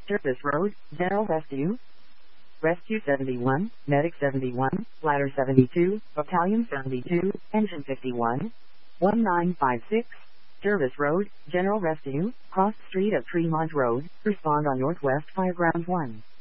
Service Road, General Rescue. Rescue 71, Medic 71, Ladder 72, Battalion 72, Engine 51. 1956. Service Road, General Rescue, cross street of Tremont Road, respond on Northwest Fireground 1.